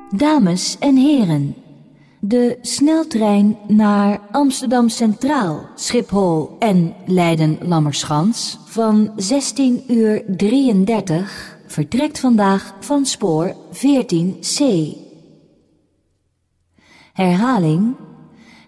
Dames en heren, de sneltrein naar Amsterdam Centraal, Schiphol en Leiden-Lammerschans van 16:33 vertrekt vandaag van spoor 14C. Herhaling